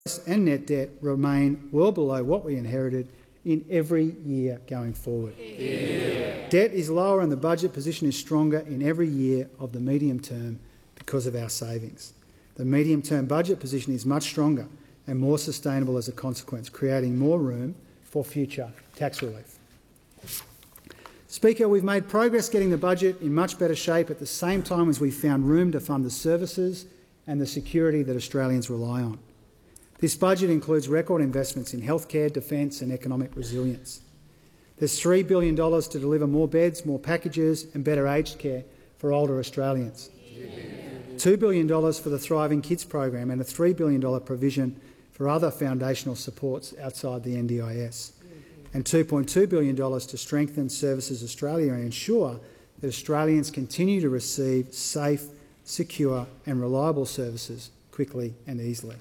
and net debt remain well below what we inherited in every year going forward. Yeah. Debt is lower and the budget position is stronger in every year of the medium term because of our savings. The medium-term budget position is much stronger and more sustainable as a consequence, creating more room for future tax relief. Speaker, we've made progress getting the budget in much better shape at the same time as we've found room to fund the services and the security that Australians rely on. This budget includes record investments in healthcare, defence and economic resilience. There's $3 billion to deliver more beds, more packages and better aged care for older Australians. $2 billion for the Thriving Kids program and a $3 billion provision for other foundational supports outside the NDIS, and $2.2 billion to strengthen Services Australia and ensure that Australians continue to receive safe, secure and reliable services quickly and easily.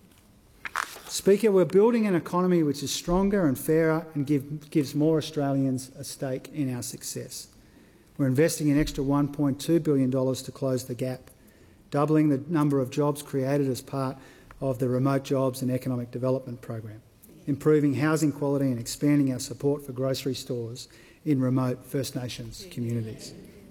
Speaker, we're building an economy which is stronger and fairer and gives more Australians a stake in our success. We're investing an extra $1.2 billion to close the gap, doubling the number of jobs created as part of the Remote Jobs and Economic Development program, improving housing quality and expanding our support for grocery stores in remote First Nations communities.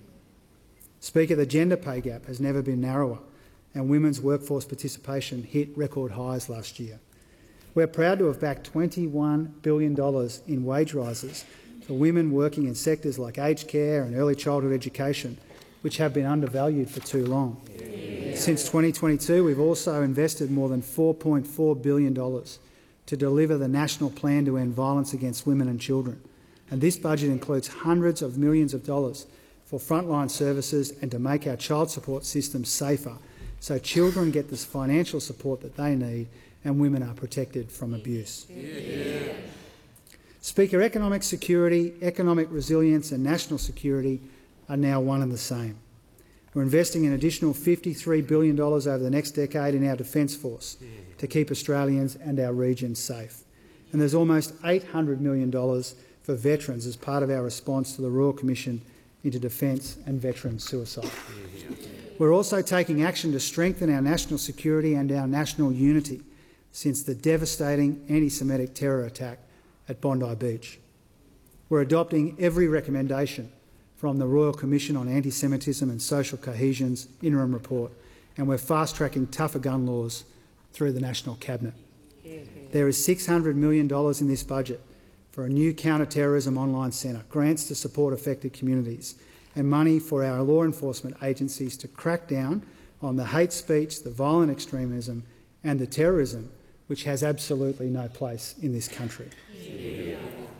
Speaker, the gender pay gap has never been narrower and women's workforce participation hit record highs last year. We're proud to have backed $21 billion in wage rises for women working in sectors like aged care and early childhood education, which have been undervalued for too long. Yeah. Since 2022, we've also invested more than $4.4 billion to deliver the National Plan to End Violence Against Women and Children. And this budget includes hundreds of millions of dollars for frontline services and to make our child support system safer so children get the financial support that they need and women are protected from abuse. Yeah. Speaker, economic security, economic resilience and national security are now one and the same. We're investing an additional $53 billion over the next decade in our Defence Force to keep Australians and our region safe. And there's almost $800 million for veterans as part of our response to the Royal Commission into Defence and Veteran Suicide. We're also taking action to strengthen our national security and our national unity since the devastating anti-Semitic terror attack at Bondi Beach. We're adopting every recommendation from the Royal Commission on Anti-Semitism and Social Cohesion's interim report, and we're fast-tracking tougher gun laws through the National Cabinet. There is $600 million in this budget for a new counter-terrorism online centre, grants to support affected communities, and money for our law enforcement agencies to crack down on the hate speech, the violent extremism and the terrorism which has absolutely no place in this country. Yeah.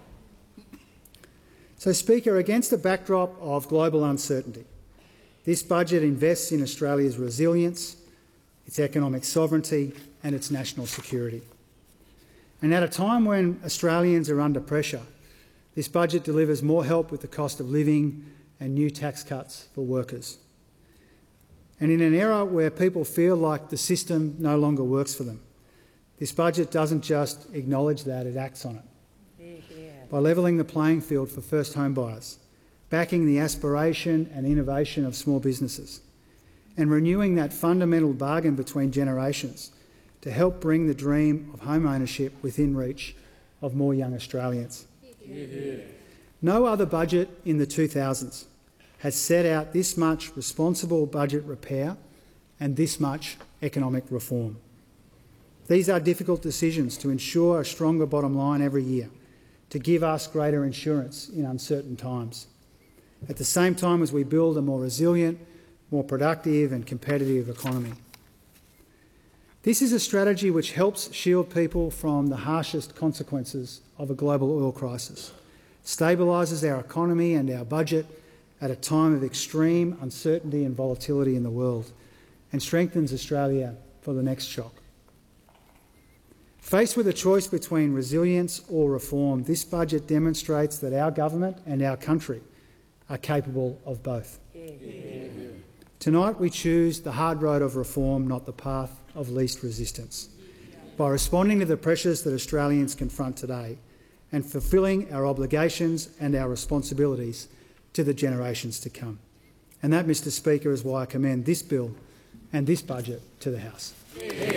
So, Speaker, against the backdrop of global uncertainty, this budget invests in Australia's resilience, its economic sovereignty and its national security. And at a time when Australians are under pressure, this budget delivers more help with the cost of living and new tax cuts for workers. And in an era where people feel like the system no longer works for them, this budget doesn't just acknowledge that, it acts on it. Yeah. By levelling the playing field for first home buyers, backing the aspiration and innovation of small businesses, and renewing that fundamental bargain between generations to help bring the dream of home ownership within reach of more young Australians. Yeah. No other budget in the 2000s has set out this much responsible budget repair and this much economic reform. These are difficult decisions to ensure a stronger bottom line every year, to give us greater insurance in uncertain times, at the same time as we build a more resilient, more productive and competitive economy. This is a strategy which helps shield people from the harshest consequences of a global oil crisis, stabilises our economy and our budget at a time of extreme uncertainty and volatility in the world, and strengthens Australia for the next shock. Faced with a choice between resilience or reform, this budget demonstrates that our government and our country are capable of both. Yeah. Tonight we choose the hard road of reform, not the path of least resistance, by responding to the pressures that Australians confront today and fulfilling our obligations and our responsibilities to the generations to come. And that, Mr Speaker, is why I commend this bill and this budget to the House. Yeah.